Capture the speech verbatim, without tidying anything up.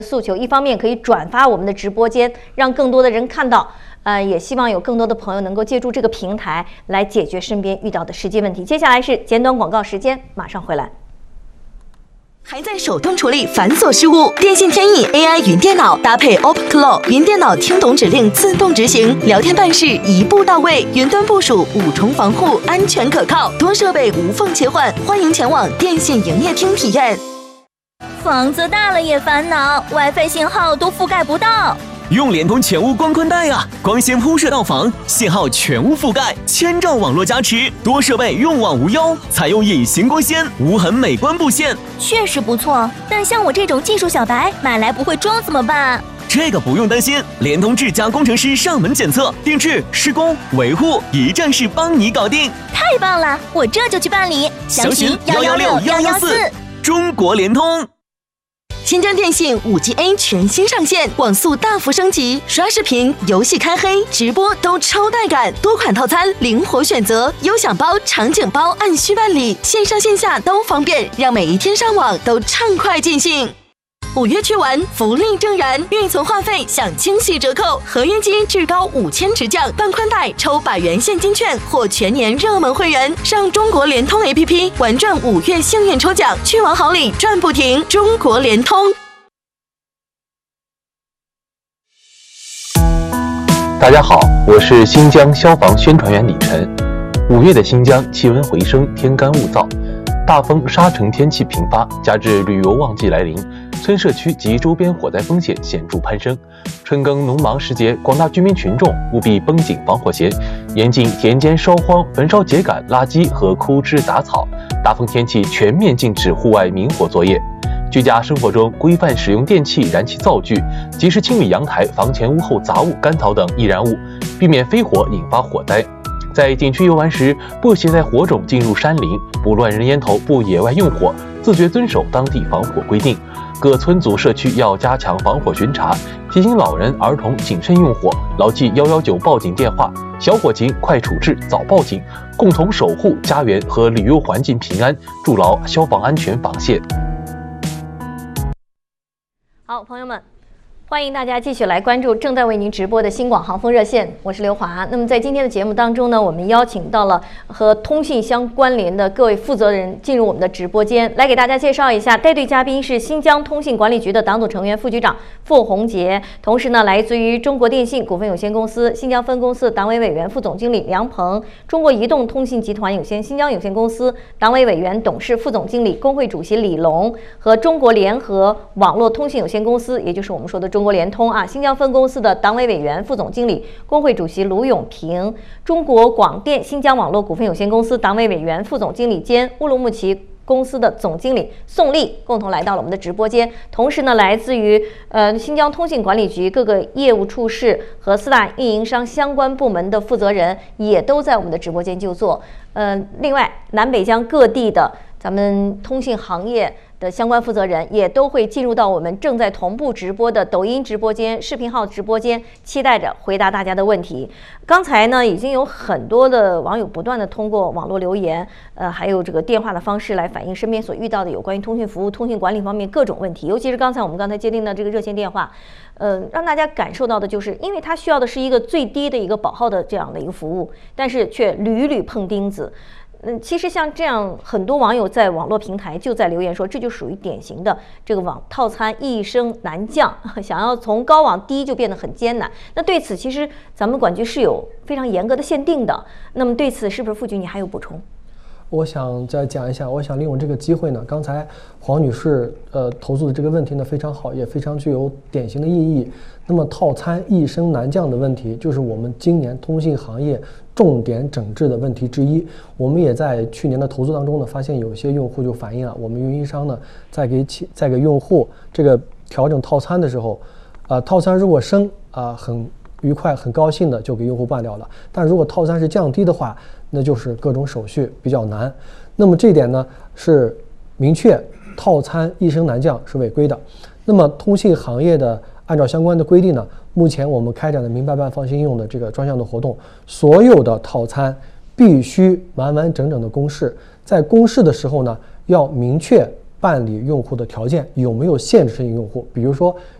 诉求，一方面可以转发我们的直播间，让更多的人看到。呃，也希望有更多的朋友能够借助这个平台来解决身边遇到的实际问题。接下来是简短广告时间，马上回来。 还在手动处理繁琐事务？电信天翼 A I 云电脑搭配 OpenClaw 云电脑，听懂指令自动执行，聊天办事一步到位，云端部署五重防护，安全可靠，多设备无缝切换。欢迎前往电信营业厅体验。 房子大了也烦恼 ，WiFi 信号都覆盖不到。 用联通全屋光宽带啊，光纤铺设到房，信号全屋覆盖，千兆网络加持，多设备用网无忧，采用隐形光纤，无痕美观布线， 确实不错。但像我这种技术小白，买来不会装怎么办？ 这个不用担心，联通智家工程师上门检测、定制、施工、维护，一站式帮你搞定。 太棒了，我这就去办理。 详询幺幺六幺幺四，中国联通。 新疆电信 五 G A 全新上线，网速大幅升级，刷视频、游戏开黑、直播都超带感，多款套餐灵活选择，优享包、场景包按需办理，线上线下都方便，让每一天上网都畅快尽兴。五月去玩，福利正燃，运存话费享惊喜折扣，合约机至高五千直降，办宽带抽百元现金券或全年热门会员，上中国联通 A P P 玩转五月幸运抽奖，去玩好礼赚不停。中国联通。 大家好，我是新疆消防宣传员李晨。五月的新疆气温回升，天干物燥，大风沙尘天气频发，加之旅游旺季来临，村社区及周边火灾风险显著攀升。春耕农忙时节，广大居民群众务必绷紧防火弦，严禁田间烧荒、焚烧秸秆、垃圾和枯枝杂草。大风天气全面禁止户外明火作业。居家生活中规范使用电器、燃气灶具，及时清理阳台、房前屋后杂物、干草等易燃物，避免飞火引发火灾。在景区游玩时，不携带火种进入山林，不乱扔烟头，不野外用火，自觉遵守当地防火规定。各村组社区要加强防火巡查，提醒老人、儿童谨慎用火，牢记幺幺九报警电话，小火情快处置，早报警，共同守护家园和旅游环境平安，筑牢消防安全防线。 好，朋友们，欢迎大家继续来关注正在为您直播的新广航风热线，我是刘华。那么在今天的节目当中呢，我们邀请到了和通信相关联的各位负责人进入我们的直播间，来给大家介绍一下。带队嘉宾是新疆通信管理局的党组成员、副局长傅红杰，同时呢，来自于中国电信股份有限公司新疆分公司党委委员、副总经理梁鹏，中国移动通信集团有限新疆有限公司党委委员、董事、副总经理、工会主席李龙，和中国联合网络通信有限公司，也就是我们说的中国联通啊，新疆分公司的党委委员、副总经理、工会主席卢永平，中国广电新疆网络股份有限公司党委委员、副总经理兼乌鲁木齐公司的总经理宋丽共同来到了我们的直播间。同时呢，来自于呃新疆通信管理局各个业务处室和四大运营商相关部门的负责人也都在我们的直播间就座。呃，另外南北疆各地的咱们通信行业的相关负责人也都会进入到我们正在同步直播的抖音直播间、视频号直播间，期待着回答大家的问题。刚才呢，已经有很多的网友不断的通过网络留言，呃，还有这个电话的方式来反映身边所遇到的有关于通讯服务、通讯管理方面各种问题。尤其是刚才我们刚才接听的这个热线电话，呃，让大家感受到的就是，因为它需要的是一个最低的一个保号的这样的一个服务，但是却屡屡碰钉子。嗯，其实像这样，很多网友在网络平台就在留言说，这就属于典型的这个网套餐一升难降，想要从高往低就变得很艰难。那对此，其实咱们管局是有非常严格的限定的。那么对此，是不是副局你还有补充？ 我想再讲一下，我想利用这个机会呢，刚才黄女士呃投诉的这个问题呢非常好，也非常具有典型的意义。那么套餐一升难降的问题，就是我们今年通信行业重点整治的问题之一。我们也在去年的投诉当中呢，发现有些用户就反映了，我们运营商呢在给企在给用户这个调整套餐的时候，啊、呃、套餐如果升啊、呃、很愉快很高兴的就给用户办掉了，但如果套餐是降低的话，那就是各种手续比较难。那么这一点呢是明确套餐一升难降是违规的。那么通信行业的按照相关的规定呢，目前我们开展的明白办放心用的这个专项的活动，所有的套餐必须完完整整的公示，在公示的时候呢要明确办理用户的条件有没有限制性用户？比如说